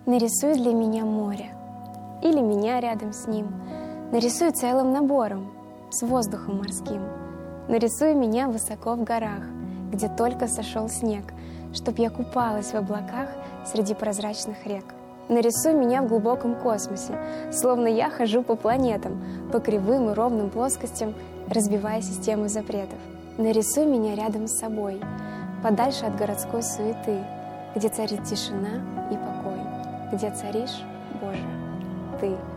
Нарисуй для меня море, или меня рядом с ним. Нарисуй целым набором, с воздухом морским. Нарисуй меня высоко в горах, где только сошел снег, чтоб я купалась в облаках среди прозрачных рек. Нарисуй меня в глубоком космосе, словно я хожу по планетам, по кривым и ровным плоскостям, разбивая системы запретов. Нарисуй меня рядом с собой, подальше от городской суеты, где царит тишина и покой, где царишь, Боже, Ты.